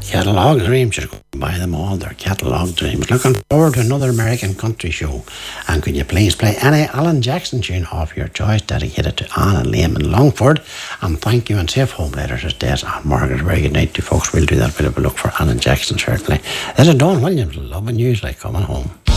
Catalog Dreams, you can buy them all. They're Catalog Dreams. Looking forward to another American country show. And could you please play any Alan Jackson tune of your choice, dedicated to Anne and Liam in Longford? And thank you, and safe home later, says Des and Margaret. Very good night to folks. We'll do that bit of a look for Alan Jackson, certainly. There's a Dawn Williams, loving news like coming home.